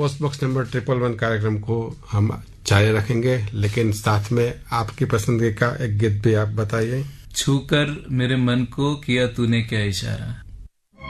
Post box number 111 कार्यक्रम को हम जारी रखेंगे, लेकिन साथ में आपकी पसंदगी का एक गीत भी आप बताइए। छूकर मेरे मन को किया तूने क्या इशारा।